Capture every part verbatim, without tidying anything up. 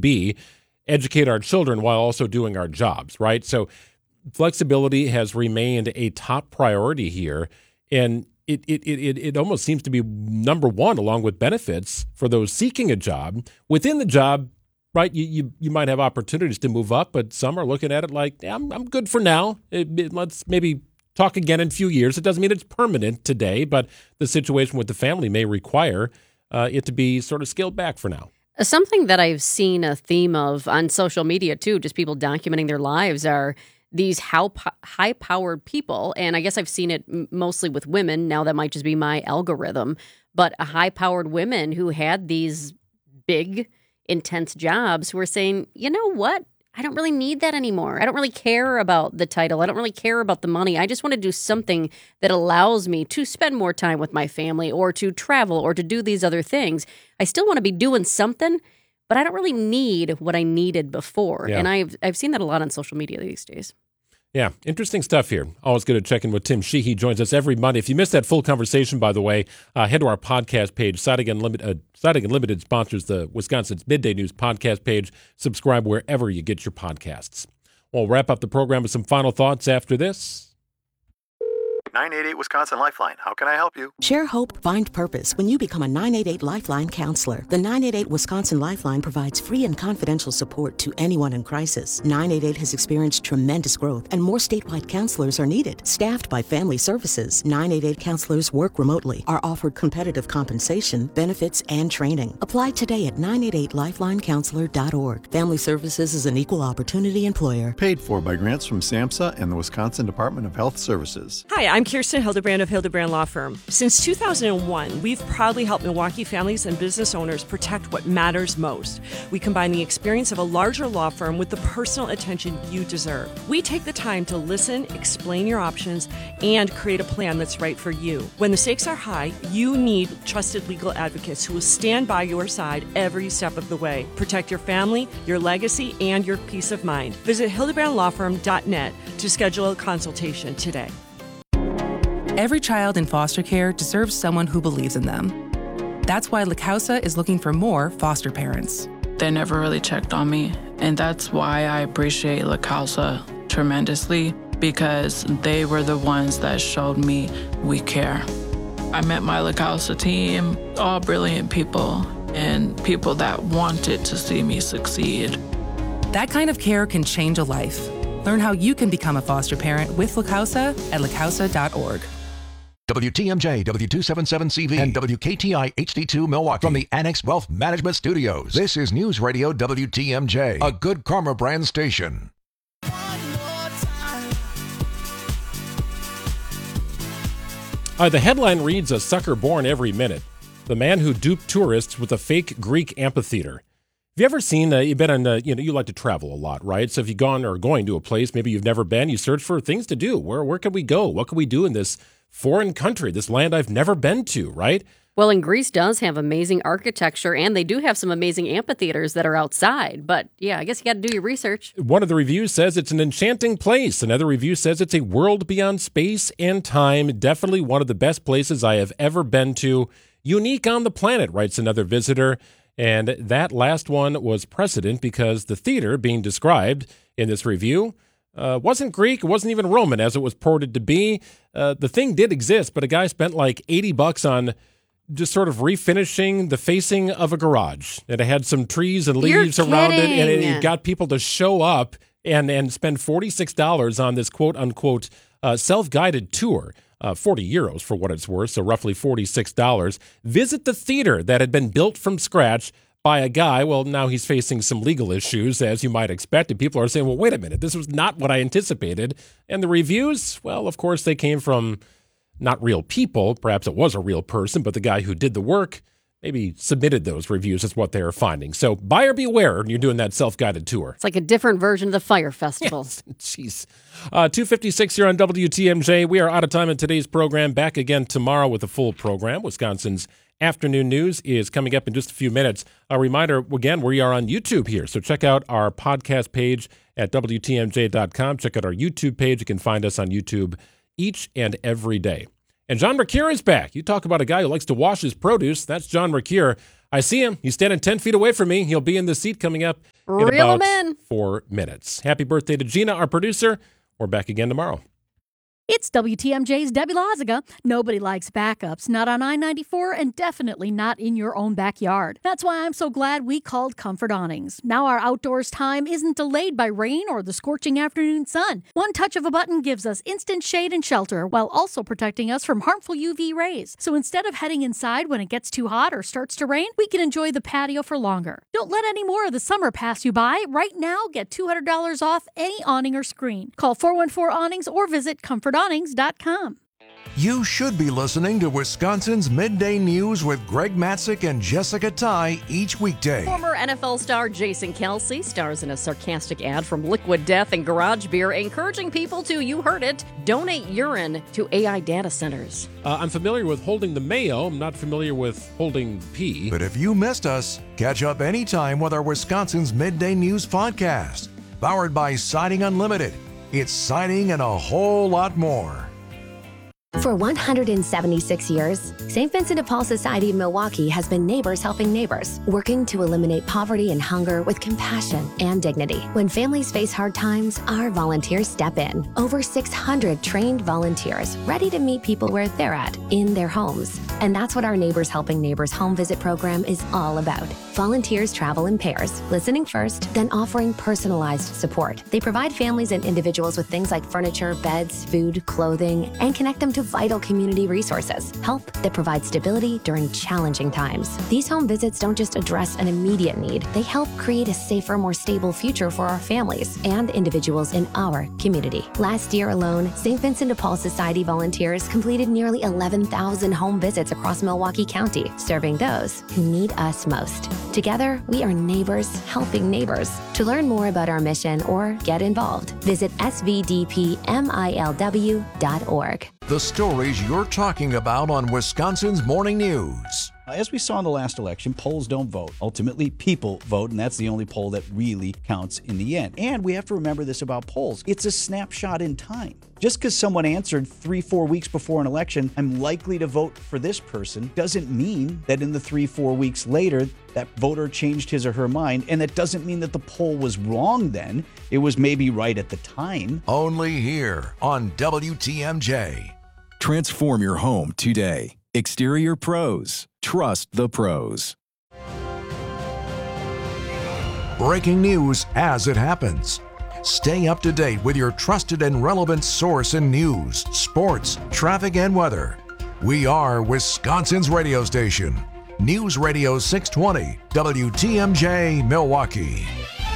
be, educate our children while also doing our jobs, right? So flexibility has remained a top priority here, and it it it it almost seems to be number one along with benefits for those seeking a job. Within the job, right, you you, you might have opportunities to move up, but some are looking at it like, yeah, I'm I'm good for now. It, it, let's maybe talk again in a few years. It doesn't mean it's permanent today, but the situation with the family may require uh, it to be sort of scaled back for now. Something that I've seen a theme of on social media too, just people documenting their lives, are these how high-powered people, and I guess I've seen it mostly with women. Now that might just be my algorithm, but high-powered women who had these big, intense jobs who are saying, you know what? I don't really need that anymore. I don't really care about the title. I don't really care about the money. I just want to do something that allows me to spend more time with my family or to travel or to do these other things. I still want to be doing something, but I don't really need what I needed before. Yeah. And I've I've seen that a lot on social media these days. Yeah, interesting stuff here. Always good to check in with Tim Sheehy. He joins us every Monday. If you missed that full conversation, by the way, uh, head to our podcast page. Siding Unlimited, uh, Siding Unlimited sponsors the Wisconsin's Midday News podcast page. Subscribe wherever you get your podcasts. We'll wrap up the program with some final thoughts after this. nine eight eight Wisconsin Lifeline. How can I help you? Share hope, find purpose when you become a nine eight eight Lifeline counselor. The nine eight eight Wisconsin Lifeline provides free and confidential support to anyone in crisis. nine eight eight has experienced tremendous growth, and more statewide counselors are needed. Staffed by Family Services, nine eight eight counselors work remotely, are offered competitive compensation, benefits, and training. Apply today at nine eight eight lifeline counselor dot org. Family Services is an equal opportunity employer. Paid for by grants from SAMHSA and the Wisconsin Department of Health Services. Hi, I'm Kirsten Hildebrand of Hildebrand Law Firm. Since two thousand one, we've proudly helped Milwaukee families and business owners protect what matters most. We combine the experience of a larger law firm with the personal attention you deserve. We take the time to listen, explain your options, and create a plan that's right for you. When the stakes are high, you need trusted legal advocates who will stand by your side every step of the way. Protect your family, your legacy, and your peace of mind. Visit hildebrand law firm dot net to schedule a consultation today. Every child in foster care deserves someone who believes in them. That's why La Causa is looking for more foster parents. They never really checked on me, and that's why I appreciate La Causa tremendously, because they were the ones that showed me we care. I met my La Causa team, all brilliant people, and people that wanted to see me succeed. That kind of care can change a life. Learn how you can become a foster parent with La Causa at la causa dot org. W T M J, W two seventy-seven C V, and W K T I H D two Milwaukee. From the Annex Wealth Management Studios, this is News Radio W T M J, a Good Karma brand station. Uh, the headline reads, "A sucker born every minute. The man who duped tourists with a fake Greek amphitheater." Have you ever seen, uh, you've been on, uh, you know, you like to travel a lot, right? So if you've gone or going to a place, maybe you've never been, you search for things to do. Where, where can we go? What can we do in this foreign country, this land I've never been to, right? Well, and Greece does have amazing architecture, and they do have some amazing amphitheaters that are outside. But yeah, I guess you got to do your research. One of the reviews says it's an enchanting place. Another review says it's a world beyond space and time. Definitely one of the best places I have ever been to. Unique on the planet, writes another visitor. And that last one was precedent because the theater being described in this review uh, wasn't Greek. It wasn't even Roman as it was purported to be. Uh, the thing did exist, but a guy spent like eighty bucks on just sort of refinishing the facing of a garage. And it had some trees and leaves You're around it, and it, kidding. it got people to show up and, and spend forty-six dollars on this quote-unquote uh, self-guided tour. Uh, forty euros for what it's worth, so roughly forty-six dollars. Visit the theater that had been built from scratch by a guy. Well, now he's facing some legal issues, as you might expect. And people are saying, well, wait a minute, this was not what I anticipated. And the reviews, well, of course, they came from not real people. Perhaps it was a real person, but the guy who did the work maybe submitted those reviews as what they are finding. So buyer beware when you're doing that self-guided tour. It's like a different version of the Fire Festival. Yes, jeez. Uh, two fifty-six here on W T M J. We are out of time in today's program. Back again tomorrow with a full program. Wisconsin's Afternoon News is coming up in just a few minutes. A reminder, again, we are on YouTube here. So check out our podcast page at W T M J dot com. Check out our YouTube page. You can find us on YouTube each and every day. And John Mercure is back. You talk about a guy who likes to wash his produce. That's John Mercure. I see him. He's standing ten feet away from me. He'll be in the seat coming up in Reel about him in. four minutes. Happy birthday to Gina, our producer. We're back again tomorrow. It's W T M J's Debbie Loziga. Nobody likes backups, not on I ninety-four and definitely not in your own backyard. That's why I'm so glad we called Comfort Awnings. Now our outdoors time isn't delayed by rain or the scorching afternoon sun. One touch of a button gives us instant shade and shelter while also protecting us from harmful U V rays. So instead of heading inside when it gets too hot or starts to rain, we can enjoy the patio for longer. Don't let any more of the summer pass you by. Right now, get two hundred dollars off any awning or screen. Call four one four awnings or visit comfort awnings dot com. You should be listening to Wisconsin's Midday News with Greg Matzik and Jessica Ty each weekday. Former N F L star Jason Kelce stars in a sarcastic ad from Liquid Death and Garage Beer, encouraging people to, you heard it, donate urine to A I data centers. Uh, I'm familiar with holding the mayo. I'm not familiar with holding pee. But if you missed us, catch up anytime with our Wisconsin's Midday News podcast. Powered by Siding Unlimited. It's siding and a whole lot more. For one hundred seventy-six years, Saint Vincent de Paul Society of Milwaukee has been neighbors helping neighbors, working to eliminate poverty and hunger with compassion and dignity. When families face hard times, our volunteers step in. Over six hundred trained volunteers ready to meet people where they're at, in their homes. And that's what our Neighbors Helping Neighbors home visit program is all about. Volunteers travel in pairs, listening first, then offering personalized support. They provide families and individuals with things like furniture, beds, food, clothing, and connect them to vital community resources, help that provides stability during challenging times. These home visits don't just address an immediate need, they help create a safer, more stable future for our families and individuals in our community. Last year alone, Saint Vincent de Paul Society volunteers completed nearly eleven thousand home visits across Milwaukee County, serving those who need us most. Together, we are neighbors helping neighbors. To learn more about our mission or get involved, visit s v d p milw dot org. The stories you're talking about on Wisconsin's Morning News. As we saw in the last election, polls don't vote. Ultimately, people vote, and that's the only poll that really counts in the end. And we have to remember this about polls. It's a snapshot in time. Just because someone answered three, four weeks before an election, I'm likely to vote for this person, doesn't mean that in the three, four weeks later, that voter changed his or her mind. And that doesn't mean that the poll was wrong then. It was maybe right at the time. Only here on W T M J. Transform your home today. Exterior Pros. Trust the pros. Breaking news as it happens. Stay up to date with your trusted and relevant source in news, sports, traffic, and weather. We are Wisconsin's radio station. News Radio six twenty, W T M J, Milwaukee.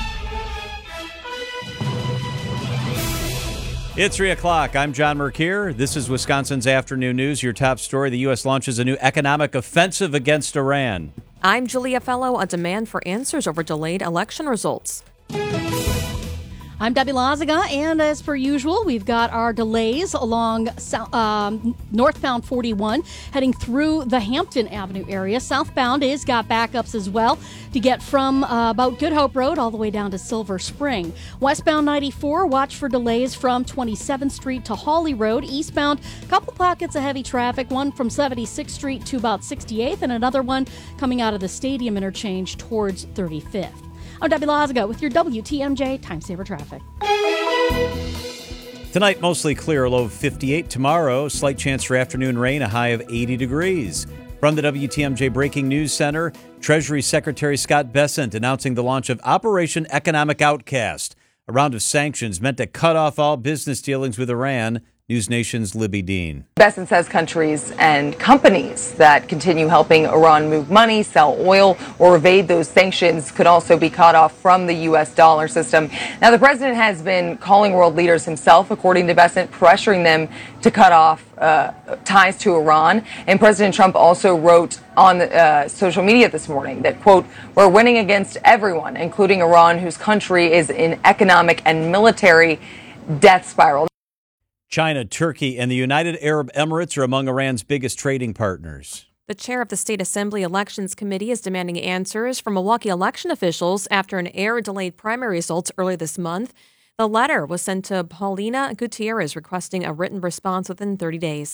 It's three o'clock. I'm John Mercure. This is Wisconsin's Afternoon News. Your top story, the U S launches a new economic offensive against Iran. I'm Julia Fellow. On demand for answers over delayed election results. I'm Debbie Loziga, and as per usual, we've got our delays along um, northbound forty-one heading through the Hampton Avenue area. Southbound is got backups as well to get from uh, about Good Hope Road all the way down to Silver Spring. Westbound ninety-four, watch for delays from twenty-seventh Street to Hawley Road. Eastbound, a couple pockets of heavy traffic, one from seventy-sixth Street to about sixty-eighth, and another one coming out of the Stadium interchange towards thirty-fifth. I'm Debbie Loziga with your W T M J Time Saver Traffic. Tonight, mostly clear, a low of fifty-eight. Tomorrow, slight chance for afternoon rain, a high of eighty degrees. From the W T M J Breaking News Center, Treasury Secretary Scott Bessent announcing the launch of Operation Economic Outcast, a round of sanctions meant to cut off all business dealings with Iran. News Nation's Libby Dean. Bessent says countries and companies that continue helping Iran move money, sell oil, or evade those sanctions could also be cut off from the U S dollar system. Now, the president has been calling world leaders himself, according to Bessent, pressuring them to cut off uh, ties to Iran. And President Trump also wrote on uh, social media this morning that, quote, we're winning against everyone, including Iran, whose country is in economic and military death spiral. China, Turkey, and the United Arab Emirates are among Iran's biggest trading partners. The chair of the State Assembly Elections Committee is demanding answers from Milwaukee election officials after an error delayed primary results earlier this month. The letter was sent to Paulina Gutierrez requesting a written response within thirty days.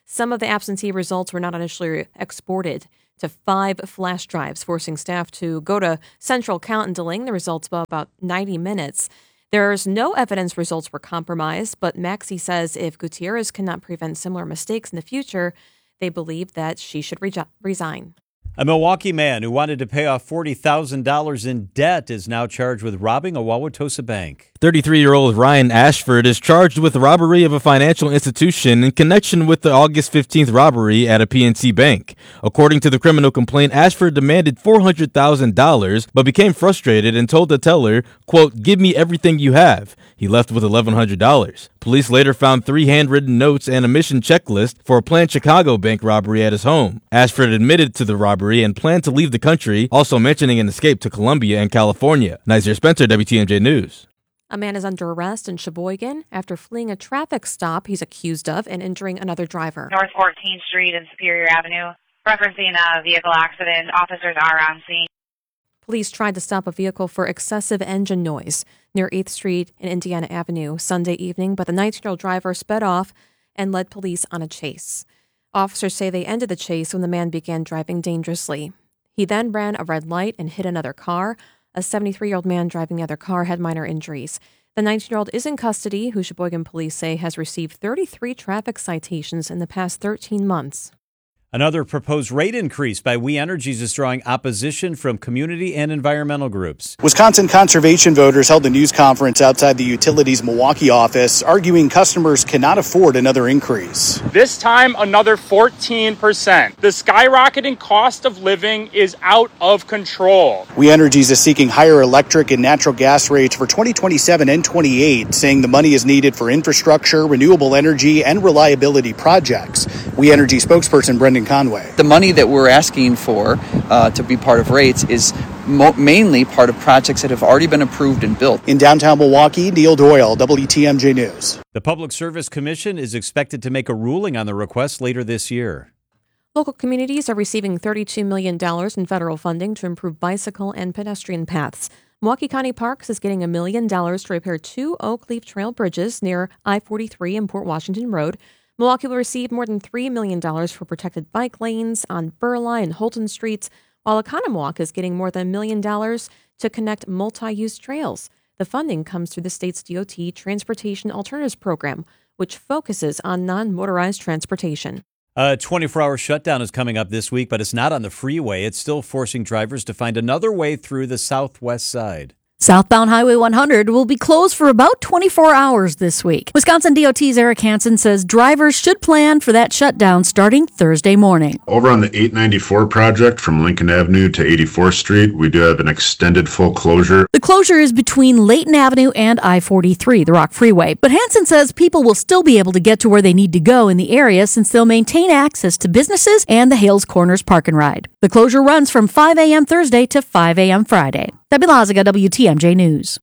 Some of the absentee results were not initially exported to five flash drives, forcing staff to go to central count and delaying the results by about ninety minutes. There's no evidence results were compromised, but Maxey says if Gutierrez cannot prevent similar mistakes in the future, they believe that she should re- resign. A Milwaukee man who wanted to pay off forty thousand dollars in debt is now charged with robbing a Wauwatosa bank. thirty-three-year-old Ryan Ashford is charged with robbery of a financial institution in connection with the August fifteenth robbery at a P N C bank. According to the criminal complaint, Ashford demanded four hundred thousand dollars, but became frustrated and told the teller, quote, "Give me everything you have." He left with eleven hundred dollars. Police later found three handwritten notes and a mission checklist for a planned Chicago bank robbery at his home. Ashford admitted to the robbery and planned to leave the country, also mentioning an escape to Colombia and California. Nazir Spencer, W T M J News. A man is under arrest in Sheboygan after fleeing a traffic stop he's accused of and injuring another driver. North fourteenth Street and Superior Avenue, referencing a vehicle accident. Officers are on scene. Police tried to stop a vehicle for excessive engine noise near eighth Street and Indiana Avenue Sunday evening, but the nineteen-year-old driver sped off and led police on a chase. Officers say they ended the chase when the man began driving dangerously. He then ran a red light and hit another car. A seventy-three-year-old man driving the other car had minor injuries. The nineteen-year-old is in custody, who Sheboygan police say has received thirty-three traffic citations in the past thirteen months. Another proposed rate increase by We Energies is drawing opposition from community and environmental groups. Wisconsin conservation voters held a news conference outside the utility's Milwaukee office, arguing customers cannot afford another increase. This time, another fourteen percent. The skyrocketing cost of living is out of control. We Energies is seeking higher electric and natural gas rates for twenty twenty-seven and twenty-eight, saying the money is needed for infrastructure, renewable energy, and reliability projects. We Energy spokesperson Brendan Conway. The money that we're asking for uh, to be part of rates is mo- mainly part of projects that have already been approved and built. In downtown Milwaukee, Neil Doyle, W T M J News. The Public Service Commission is expected to make a ruling on the request later this year. Local communities are receiving thirty-two million dollars in federal funding to improve bicycle and pedestrian paths. Milwaukee County Parks is getting a million dollars to repair two oak leaf trail bridges near I forty-three and Port Washington Road. Milwaukee will receive more than three million dollars for protected bike lanes on Burleigh and Holton Streets, while Economwalk is getting more than a million dollars to connect multi-use trails. The funding comes through the state's D O T Transportation Alternatives Program, which focuses on non-motorized transportation. A twenty-four hour shutdown is coming up this week, but it's not on the freeway. It's still forcing drivers to find another way through the southwest side. Southbound Highway one hundred will be closed for about twenty-four hours this week. Wisconsin D O T's Eric Hansen says drivers should plan for that shutdown starting Thursday morning. Over on the eight ninety-four project from Lincoln Avenue to eighty-fourth Street, we do have an extended full closure. The closure is between Layton Avenue and I forty-three, the Rock Freeway. But Hansen says people will still be able to get to where they need to go in the area since they'll maintain access to businesses and the Hales Corners Park and Ride. The closure runs from five a.m. Thursday to five a.m. Friday. Debbie Lazaga, W T M J News.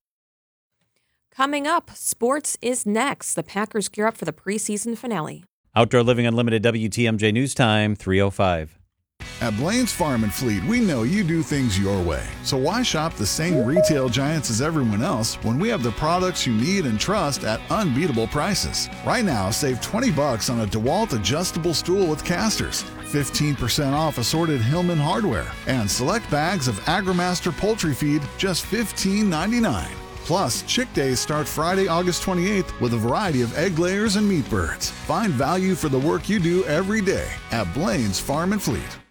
Coming up, sports is next. The Packers gear up for the preseason finale. Outdoor Living Unlimited, W T M J News Time, three oh five. At Blaine's Farm and Fleet, we know you do things your way. So why shop the same retail giants as everyone else when we have the products you need and trust at unbeatable prices? Right now, save twenty bucks on a DeWalt adjustable stool with casters, fifteen percent off assorted Hillman hardware, and select bags of AgriMaster poultry feed just fifteen ninety-nine. Plus, Chick Days start Friday, August twenty-eighth with a variety of egg layers and meat birds. Find value for the work you do every day at Blaine's Farm and Fleet.